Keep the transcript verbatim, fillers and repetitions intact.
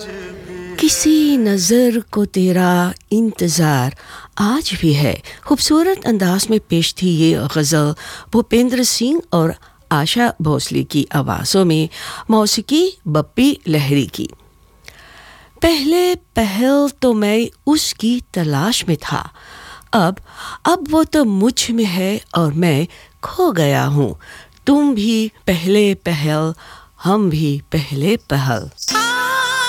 किसी नज़र को तेरा इंतज़ार आज भी है। खूबसूरत अंदाज में पेश थी ये गज़ल भूपेंद्र सिंह और आशा भोसले की आवाज़ों में, मौसीकी बप्पी लहरी की। पहले पहल तो मैं उसकी तलाश में था, अब अब वो तो मुझ में है और मैं खो गया हूँ। तुम भी पहले पहल, हम भी पहले पहल।